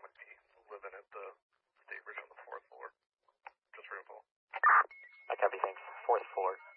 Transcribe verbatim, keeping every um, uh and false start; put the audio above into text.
would be living at the State Bridge on the fourth floor. Just for info. I copy, thanks. Fourth floor.